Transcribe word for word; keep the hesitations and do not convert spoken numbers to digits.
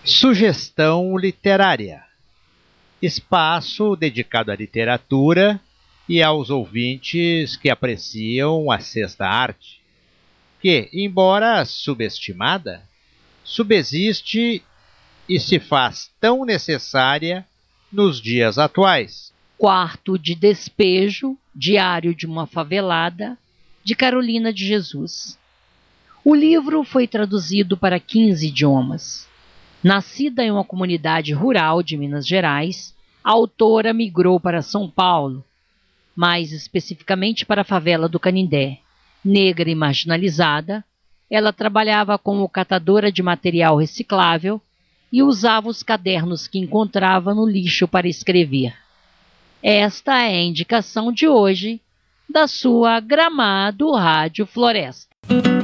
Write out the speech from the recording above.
Sugestão literária. Espaço dedicado à literatura e aos ouvintes que apreciam a sexta arte, que, embora subestimada, subsiste e se faz tão necessária nos dias atuais. Quarto de Despejo, Diário de uma Favelada, de Carolina de Jesus. O livro foi traduzido para quinze idiomas. Nascida em uma comunidade rural de Minas Gerais, a autora migrou para São Paulo, mais especificamente para a favela do Canindé. Negra e marginalizada, ela trabalhava como catadora de material reciclável e usava os cadernos que encontrava no lixo para escrever. Esta é a indicação de hoje da sua Gramado Rádio Floresta.